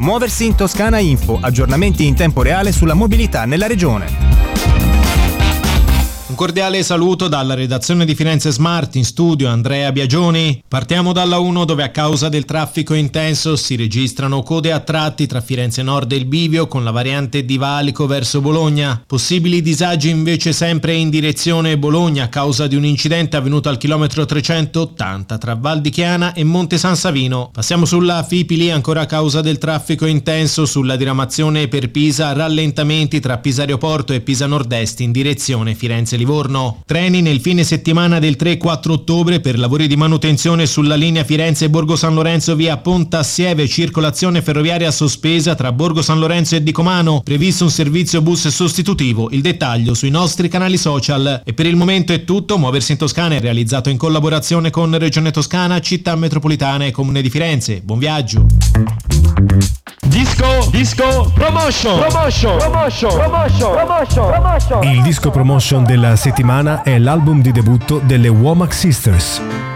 Muoversi in Toscana Info, aggiornamenti in tempo reale sulla mobilità nella regione. Un cordiale saluto dalla redazione di Firenze Smart, in studio Andrea Biagioni. Partiamo dalla 1, dove a causa del traffico intenso si registrano code a tratti tra Firenze Nord e il Bivio con la variante di Valico verso Bologna. Possibili disagi invece sempre in direzione Bologna a causa di un incidente avvenuto al chilometro 380 tra Val di Chiana e Monte San Savino. Passiamo sulla Fipili, ancora a causa del traffico intenso sulla diramazione per Pisa, rallentamenti tra Pisa Aeroporto e Pisa Nord-Est in direzione Firenze-Livorno. Treni nel fine settimana del 3-4 ottobre per lavori di manutenzione sulla linea Firenze-Borgo San Lorenzo via Pontassieve, circolazione ferroviaria sospesa tra Borgo San Lorenzo e Dicomano, previsto un servizio bus sostitutivo. Il dettaglio sui nostri canali social. E per il momento è tutto. Muoversi in Toscana è realizzato in collaborazione con Regione Toscana, Città Metropolitana e Comune di Firenze. Buon viaggio. Disco Promotion. Il disco promotion della settimana è l'album di debutto delle Womack Sisters.